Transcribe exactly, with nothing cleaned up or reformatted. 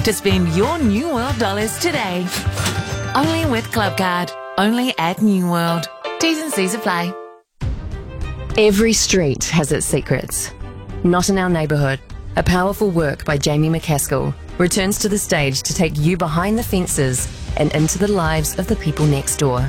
to spend your New World dollars today. Only with Clubcard. Only at New World. T's and C's apply. Every street has its secrets. Not in Our Neighbourhood. A powerful work by Jamie McCaskill returns to the stage to take you behind the fences and into the lives of the people next door.